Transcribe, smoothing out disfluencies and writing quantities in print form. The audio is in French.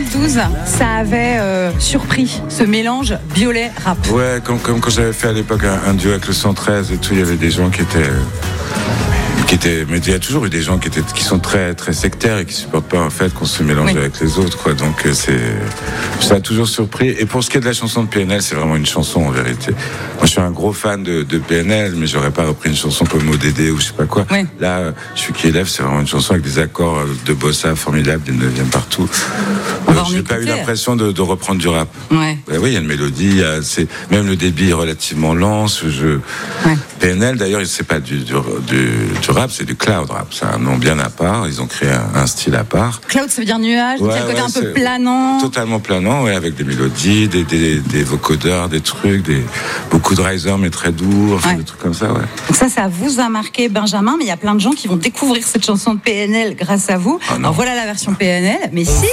2012, ça avait surpris ce mélange violet-rap. Ouais, comme quand j'avais fait à l'époque un duo avec le 113 et tout, il y avait des gens qui étaient... mais il y a toujours eu des gens qui sont très très sectaires et qui supportent pas en fait qu'on se mélange avec les autres, quoi. Donc ça a toujours surpris. Et pour ce qui est de la chanson de PNL, c'est vraiment une chanson en vérité. Moi, je suis un gros fan de PNL, mais j'aurais pas repris une chanson comme ODD ou je sais pas quoi. Oui. Là, Je suis qui élève, c'est vraiment une chanson avec des accords de bossa formidables, des neuvièmes partout. J'ai pas eu l'impression de reprendre du rap. Ouais. Oui, il y a une mélodie, même le débit est relativement lent. PNL, d'ailleurs, c'est pas du rap, c'est du cloud rap. C'est un nom bien à part. Ils ont créé un style à part. Cloud, ça veut dire nuage. Ouais, côté un peu planant. Totalement planant, avec des mélodies, des vocodeurs, des trucs, beaucoup de riser mais très doux, des trucs comme ça, ouais. Donc ça vous a marqué, Benjamin, mais il y a plein de gens qui vont découvrir cette chanson de PNL grâce à vous. Alors voilà la version PNL, mais si